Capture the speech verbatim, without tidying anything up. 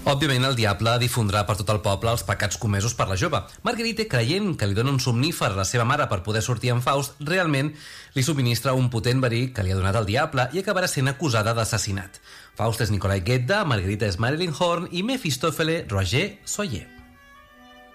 Òbviament, el diable difondrà per tot el poble els pecats comesos per la jove. Marguerite, creient que li dona un somnífer a la seva mare per poder sortir amb Faust, realment li subministra un potent verí que li ha donat el diable i acabarà sent acusada d'assassinat. Faust és Nicolai Gedda, Margarita és Marilyn Horne i Mefistòfele Roger Soyer.